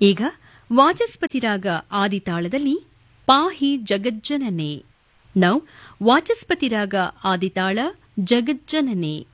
ಈಗ ವಾಚಸ್ಪತಿ ರಾಗ ಆದಿತಾಳದಲ್ಲಿ ಪಾಹಿ ಜಗಜ್ಜನನೆ. ನೌ ವಾಚಸ್ಪತಿ ರಾಗ ಆದಿತಾಳ ಜಗಜ್ಜನನೆ.